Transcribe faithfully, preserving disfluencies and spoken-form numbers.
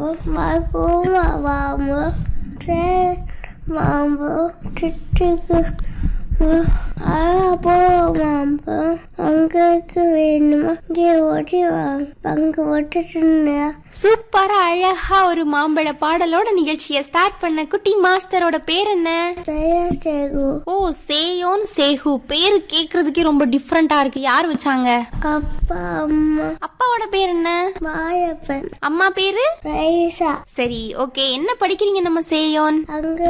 Maguma Mama, say Mama, Titiku, Arabo Mama, அங்களுக்கு வேணுமா இங்கே ஓடி வாங்க அங்க ஓட்டுச்சுங்க. சூப்பரா அழகா ஒரு மாம்பழ பாடலோட நிகழ்ச்சியை ஸ்டார்ட் பண்ண குட்டி மாஸ்டரோட பேர் என்ன? சேகு. ஓ, சேயோன் சேகு. பேரு கேக்குறதுக்கே ரொம்ப டிஃப்ரெண்டா இருக்கு. யார் வச்சாங்க? அப்பா அம்மா. அப்பாவோட பேர் என்ன? மாயப்பன். அம்மா பேரு ரைசா. சரி, ஓகே. என்ன படிக்கிறீங்க நம்ம சேயோன்? அங்க